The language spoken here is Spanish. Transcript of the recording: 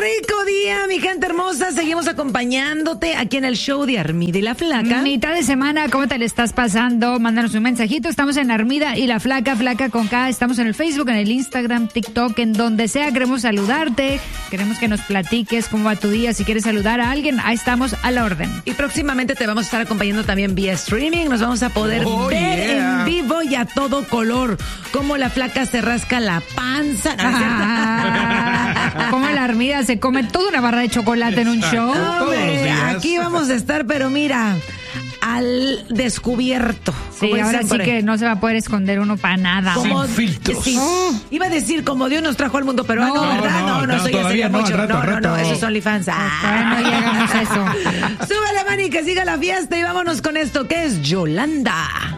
rico día, mi gente hermosa. Seguimos acompañándote aquí en el show de Armida y la Flaca. Mitad de semana, ¿cómo te le estás pasando? Mándanos un mensajito. Estamos en Armida y la Flaca, Flaca con K. Estamos en el Facebook, en el Instagram, TikTok, en donde sea. Queremos saludarte. Queremos que nos platiques cómo va tu día. Si quieres saludar a alguien, ahí estamos a la orden. Y próximamente te vamos a estar acompañando también vía streaming. Nos vamos a poder ver en vivo y a todo color cómo la Flaca se rasca la panza. ¿No es cierto? Cómo la Armida se come toda una barra de chocolate en un show. Hombre, aquí vamos a estar, pero mira, al descubierto. Sí, ahora sí que no se va a poder esconder uno para nada. Sin filtros. Sí. Iba a decir como Dios nos trajo al mundo peruano, ¿verdad? No, eso ya sería no, mucho. al rato. No, eso es OnlyFans. No llegamos a eso. Súbele, mani, que siga la fiesta y vámonos con esto que es Yolanda.